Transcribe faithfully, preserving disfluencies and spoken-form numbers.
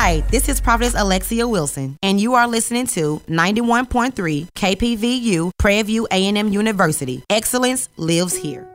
Hi, this is Prophetess Alexia Wilson, and you are listening to ninety-one point three K P V U Prairie View A and M University. Excellence lives here.